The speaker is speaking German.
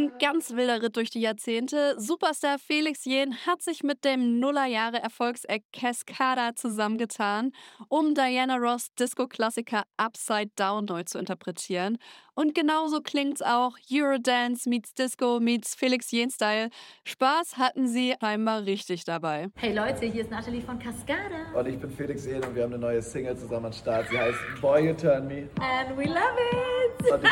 Ein ganz wilder Ritt durch die Jahrzehnte. Superstar Felix Jähn hat sich mit dem Nullerjahre-Erfolgseck Cascada zusammengetan, um Diana Ross Disco-Klassiker Upside Down neu zu interpretieren. Und genauso klingt's auch. Eurodance meets Disco meets Felix Jähn-Style. Spaß hatten sie scheinbar richtig dabei. Hey Leute, hier ist Nathalie von Cascada. Und ich bin Felix Jähn und wir haben eine neue Single zusammen am Start. Sie heißt Boy You Turn Me. And we love it! Und ich